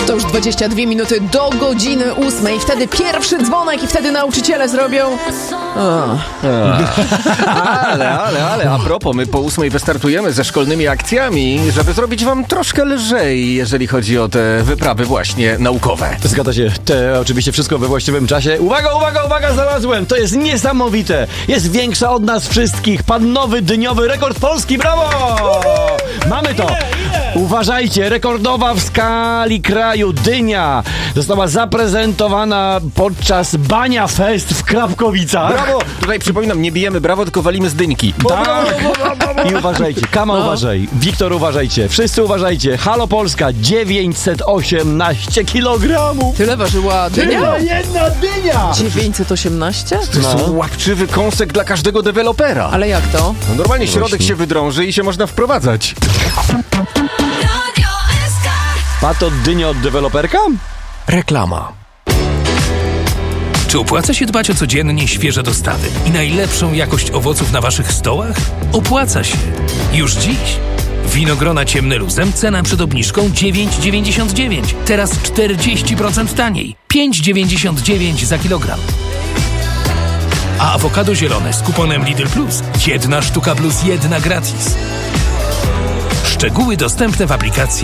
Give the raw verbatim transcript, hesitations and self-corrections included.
To już dwadzieścia dwie minuty do godziny ósmej. Wtedy pierwszy dzwonek i wtedy nauczyciele zrobią... O. Ale, ale, ale, a propos, my po ósmej wystartujemy ze szkolnymi akcjami, żeby zrobić wam troszkę lżej, jeżeli chodzi o te wyprawy właśnie naukowe. Zgadza się, te oczywiście wszystko we właściwym czasie. Uwaga, uwaga, uwaga, znalazłem! To jest niesamowite! Jest większa od nas wszystkich. Pan nowy dyniowy rekord Polski, brawo! Mamy to! Uważajcie, rekordowa w skali kraju dynia została zaprezentowana podczas Bania Fest w Krapkowicach. Brawo! Tutaj przypominam, nie bijemy brawo, tylko walimy z dyńki. Tak. I uważajcie, Kama No. uważaj, Wiktor uważajcie, wszyscy uważajcie. Halo Polska, dziewięćset osiemnaście kilogramów. Tyle ważyła dynia? jedna dynia! dziewięćset osiemnaście? To jest No. łapczywy kąsek dla każdego dewelopera. Ale jak to? No normalnie środek się wydrąży i się można wprowadzać. Pato dynia od deweloperka? Reklama. Czy opłaca się dbać o codziennie świeże dostawy i najlepszą jakość owoców na waszych stołach? Opłaca się. Już dziś. Winogrona ciemne luzem, cena przed obniżką dziewięć dziewięćdziesiąt dziewięć. Teraz czterdzieści procent taniej. pięć dziewięćdziesiąt dziewięć za kilogram. A awokado zielone z kuponem Lidl Plus. Jedna sztuka plus jedna gratis. Szczegóły dostępne w aplikacji